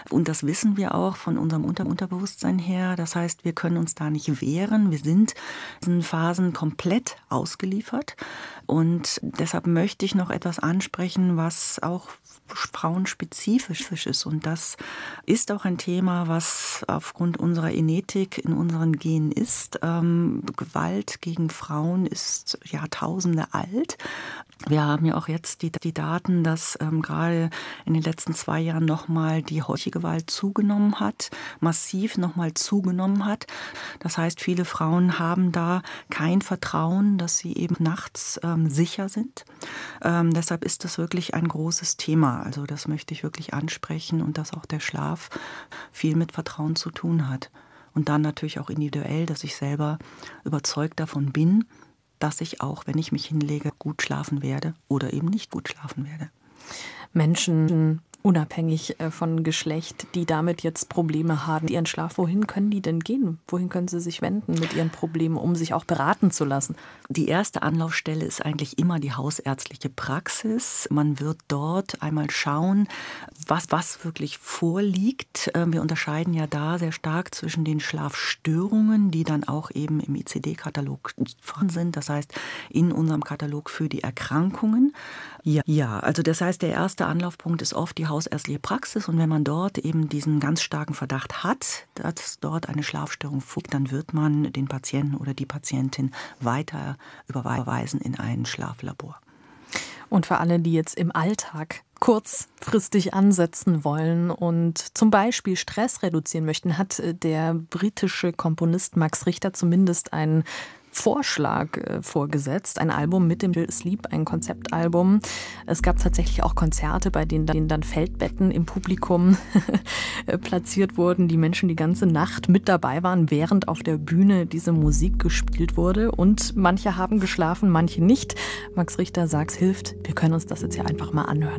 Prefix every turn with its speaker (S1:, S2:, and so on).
S1: Und das wissen wir auch von unserem Unterbewusstsein her. Das heißt, wir können uns da nicht wehren. Wir sind in diesen Phasen komplett ausgeliefert. Und deshalb möchte ich noch etwas ansprechen, was auch frauenspezifisch ist. Und das ist auch ein Thema, was aufgrund unserer Genetik in unseren Genen ist. Gewalt gegen Frauen ist Jahrtausende alt. Wir haben ja auch jetzt die Daten, dass gerade in den letzten 2 Jahren nochmal die häusliche Gewalt zugenommen hat, massiv nochmal zugenommen hat. Das heißt, viele Frauen haben da kein Vertrauen, dass sie eben nachts sicher sind. Deshalb ist das wirklich ein großes Thema. Also das möchte ich wirklich ansprechen und dass auch der Schlaf viel mit Vertrauen zu tun hat. Und dann natürlich auch individuell, dass ich selber überzeugt davon bin, dass ich auch, wenn ich mich hinlege, gut schlafen werde oder eben nicht gut schlafen werde.
S2: Menschen, unabhängig von Geschlecht, die damit jetzt Probleme haben, ihren Schlaf, wohin können die denn gehen? Wohin können sie sich wenden mit ihren Problemen, um sich auch beraten zu lassen?
S1: Die erste Anlaufstelle ist eigentlich immer die hausärztliche Praxis. Man wird dort einmal schauen, was wirklich vorliegt. Wir unterscheiden ja da sehr stark zwischen den Schlafstörungen, die dann auch eben im ICD-Katalog vorhanden sind. Das heißt, in unserem Katalog für die Erkrankungen. Ja, also das heißt, der erste Anlaufpunkt ist oft die hausärztliche Praxis. Und wenn man dort eben diesen ganz starken Verdacht hat, dass dort eine Schlafstörung vorliegt, dann wird man den Patienten oder die Patientin weiter überweisen in ein Schlaflabor.
S2: Und für alle, die jetzt im Alltag kurzfristig ansetzen wollen und zum Beispiel Stress reduzieren möchten, hat der britische Komponist Max Richter zumindest einen Vorschlag vorgesetzt, ein Album mit dem Sleep, ein Konzeptalbum. Es gab tatsächlich auch Konzerte, bei denen dann Feldbetten im Publikum platziert wurden, die Menschen die ganze Nacht mit dabei waren, während auf der Bühne diese Musik gespielt wurde. Und manche haben geschlafen, manche nicht. Max Richter sagt, es hilft. Wir können uns das jetzt hier einfach mal anhören.